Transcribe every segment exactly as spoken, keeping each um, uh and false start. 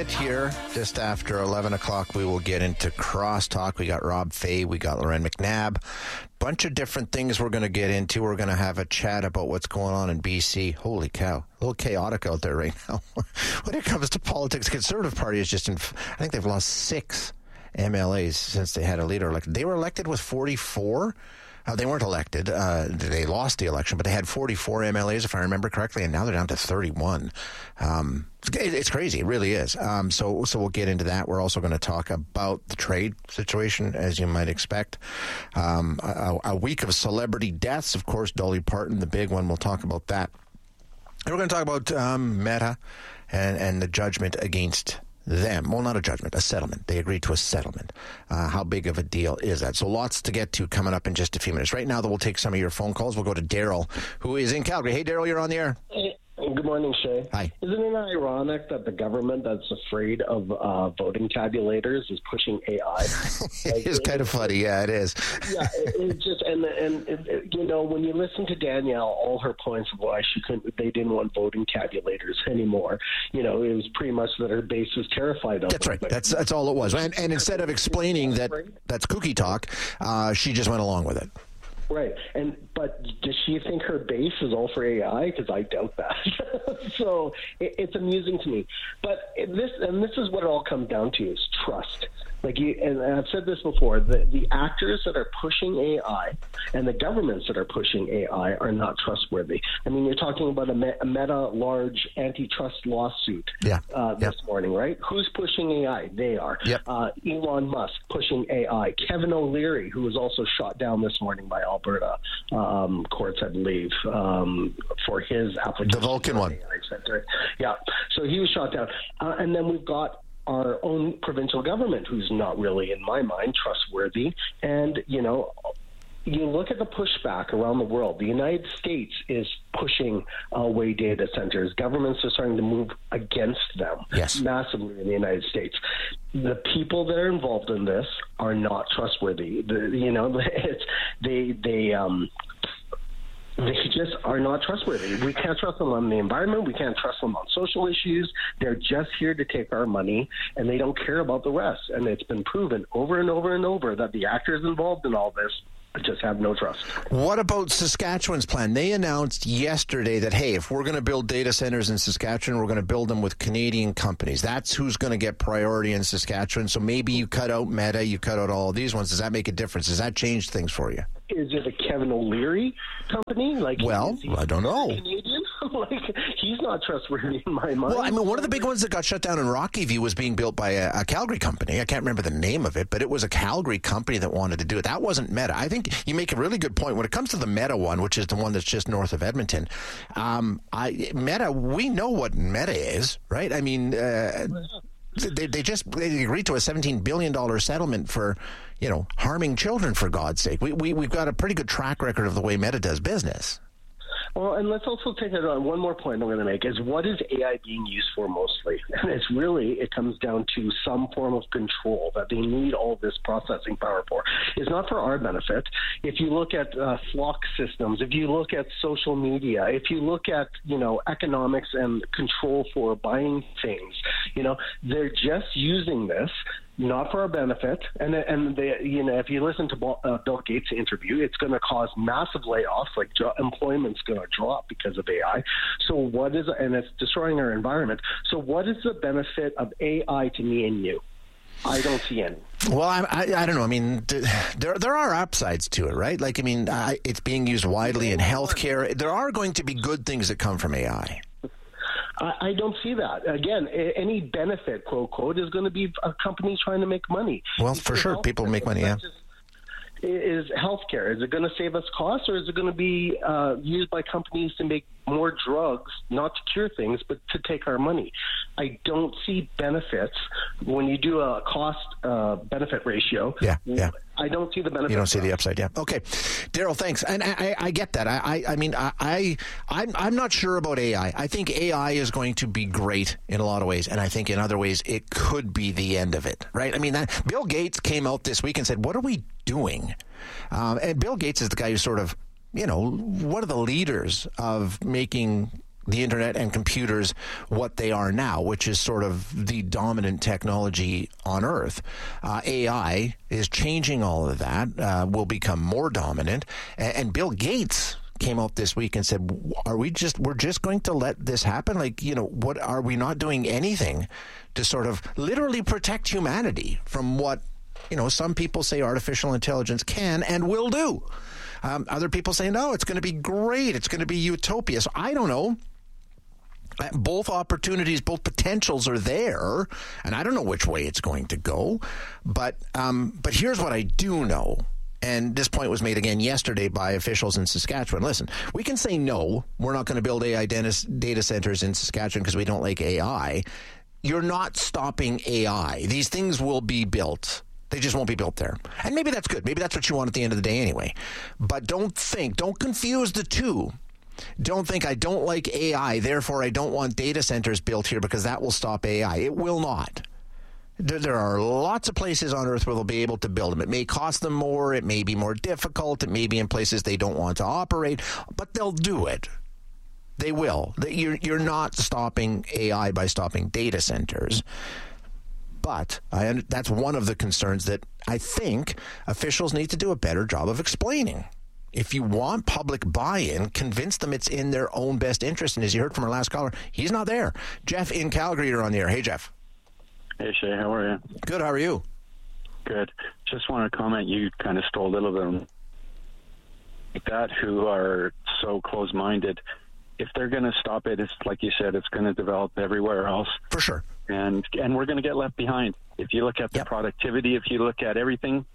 bit here, just after eleven o'clock, we will get into crosstalk. We got Rob Fay, we got Lauren McNabb. Bunch of different things we're going to get into. We're going to have a chat about what's going on in B C. Holy cow, a little chaotic out there right now. When it comes to politics, the Conservative Party is just in, I think they've lost six M L As since they had a leader elected. They were elected with forty-four. Uh, they weren't elected. Uh, they lost the election, but they had forty-four M L As, if I remember correctly, and now they're down to thirty-one. Um, it, it's crazy. It really is. Um, so, so we'll get into that. We're also going to talk about the trade situation, as you might expect. Um, a, a week of celebrity deaths. Of course, Dolly Parton, the big one. We'll talk about that. And we're going to talk about um, Meta and, and the judgment against them. Well, not a judgment, a settlement. They agreed to a settlement. Uh, how big of a deal is that? So lots to get to coming up in just a few minutes. Right now, though, we'll take some of your phone calls. We'll go to Daryl, who is in Calgary. Hey, Daryl, you're on the air. Hey, good morning, Shay. Hi. Isn't it ironic that the government that's afraid of uh, voting tabulators is pushing A I? It is kind of funny. Yeah, it is. Yeah, it, it just and and it, it, you know, when you listen to Danielle, all her points of why she couldn't, they didn't want voting tabulators anymore. You know, it was pretty much that her base was terrified of. That's them. right. That's that's all it was. And, and instead of explaining that that's cookie talk, uh, she just went along with it. Right, and but does she think her base is all for A I? Because I doubt that. So it, it's amusing to me. But this, and this is what it all comes down to, is trust. Like you, and I've said this before, the, the actors that are pushing A I and the governments that are pushing A I are not trustworthy. I mean, you're talking about a, me, a Meta large antitrust lawsuit yeah. uh, this yep. morning, right? Who's pushing A I? They are. Yep. Uh, Elon Musk pushing A I. Kevin O'Leary, who was also shot down this morning by Alberta um, courts, I believe, um, for his application. The Vulcan one. A I Center. Yeah. So he was shot down. Uh, and then we've got our own provincial government, who's not really, in my mind, trustworthy. And, you know, you look at the pushback around the world. The United States is pushing away data centers. Governments are starting to move against them yes. massively in the United States. The people that are involved in this are not trustworthy. The, you know, it's, they they um. They just are not trustworthy. We can't trust them on the environment. We can't trust them on social issues. They're just here to take our money, and they don't care about the rest. And it's been proven over and over and over that the actors involved in all this just have no trust. What about Saskatchewan's plan? They announced yesterday that, hey, if we're going to build data centers in Saskatchewan, we're going to build them with Canadian companies. That's who's going to get priority in Saskatchewan. So maybe you cut out Meta, you cut out all of these ones. Does that make a difference? Does that change things for you? Is it a Kevin O'Leary company? Like, well, I don't know. Canadian? Like, he's not trustworthy in my mind. Well, I mean, one of the big ones that got shut down in Rocky View was being built by a, a Calgary company. I can't remember the name of it, but it was a Calgary company that wanted to do it. That wasn't Meta. I think you make a really good point. When it comes to the Meta one, which is the one that's just north of Edmonton, um, I, Meta, we know what Meta is, right? I mean, uh, they, they just they agreed to a seventeen billion dollars settlement for, you know, harming children, for God's sake. We, we, we've got a pretty good track record of the way Meta does business. Well, and let's also take it on. One more point I'm going to make is, what is A I being used for mostly? And it's really, it comes down to some form of control that they need all this processing power for. It's not for our benefit. If you look at uh, flock systems, if you look at social media, if you look at, you know, economics and control for buying things, you know, they're just using this not for our benefit, and and they, you know, if you listen to uh, Bill Gates' interview, it's going to cause massive layoffs. Like jo- employment's going to drop because of A I. So what is, and it's destroying our environment. So what is the benefit of A I to me and you? I don't see any. Well, I, I, I don't know. I mean, there there are upsides to it, right? Like, I mean, I, it's being used widely in healthcare. There are going to be good things that come from A I. I don't see that. Again, any benefit, quote, quote, is going to be a company trying to make money. Well, for sure, people make money, yeah. Is healthcare, is it going to save us costs, or is it going to be uh, used by companies to make more drugs, not to cure things, but to take our money? I don't see benefits when you do a cost-benefit uh, ratio. Yeah, yeah. I don't see the benefit. You don't see the upside, yeah. Okay, Daryl, thanks. And I, I, I get that. I, I, I mean, I, I, I'm, I'm not sure about A I. I think A I is going to be great in a lot of ways, and I think in other ways it could be the end of it, right? I mean, that, Bill Gates came out this week and said, "What are we doing?" Um, and Bill Gates is the guy who sort of, you know, one of the leaders of making the internet and computers what they are now, which is sort of the dominant technology on Earth. Uh, A I is changing all of that, uh, will become more dominant. And, and Bill Gates came out this week and said, are we just, we're just going to let this happen? Like, you know, what, are we not doing anything to sort of literally protect humanity from what, you know, some people say artificial intelligence can and will do? Um, other people say, no, it's going to be great. It's going to be utopia. So I don't know. Both opportunities, both potentials are there, and I don't know which way it's going to go. But um, but here's what I do know, and this point was made again yesterday by officials in Saskatchewan. Listen, we can say no, we're not going to build A I data centers in Saskatchewan because we don't like A I. You're not stopping A I. These things will be built. They just won't be built there. And maybe that's good. Maybe that's what you want at the end of the day anyway. But don't think, don't confuse the two. Don't think I don't like A I, therefore I don't want data centers built here because that will stop A I. It will not. There are lots of places on Earth where they'll be able to build them. It may cost them more. It may be more difficult. It may be in places they don't want to operate, but they'll do it. They will. You're, you're not stopping A I by stopping data centers. But I, that's one of the concerns that I think officials need to do a better job of explaining. If you want public buy-in, convince them it's in their own best interest. And as you heard from our last caller, he's not there. Jeff in Calgary, you're on the air. Hey, Jeff. Hey, Shay. How are you? Good. How are you? Good. Just want to comment. You kind of stole a little bit of like that who are so close-minded. If they're going to stop it, it's like you said, it's going to develop everywhere else. For sure. And and we're going to get left behind. If you look at the yep. productivity, if you look at everything,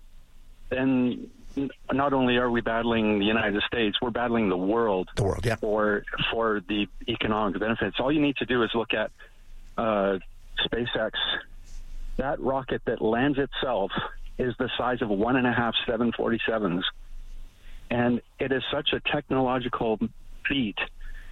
then not only are we battling the United States, we're battling the world, the world, yeah. for for the economic benefits. All you need to do is look at uh, SpaceX. That rocket that lands itself is the size of one and a half seven forty-sevens, and it is such a technological feat,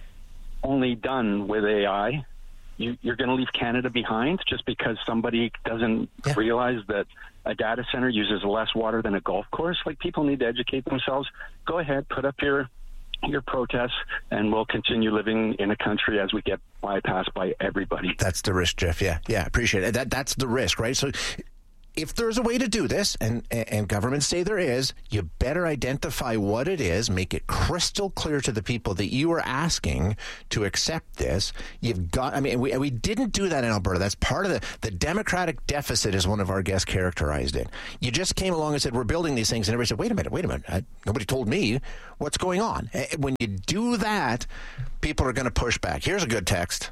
only done with A I. You, you're going to leave Canada behind just because somebody doesn't yeah. realize that a data center uses less water than a golf course. Like, people need to educate themselves. Go ahead, put up your your protests, and we'll continue living in a country as we get bypassed by everybody. That's the risk, Jeff. Yeah, yeah, appreciate it. That that's the risk, right? So if there's a way to do this, and, and governments say there is, you better identify what it is, make it crystal clear to the people that you are asking to accept this. You've got, I mean, we, we didn't do that in Alberta. That's part of the, the democratic deficit, as one of our guests characterized it. You just came along and said, we're building these things, and everybody said, wait a minute, wait a minute. I, nobody told me what's going on. When you do that, people are going to push back. Here's a good text.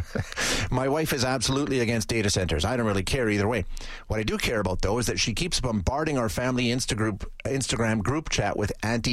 My wife is absolutely against data centers. I don't really care either way. What I do care about, though, is that she keeps bombarding our family Insta group, Instagram group chat with anti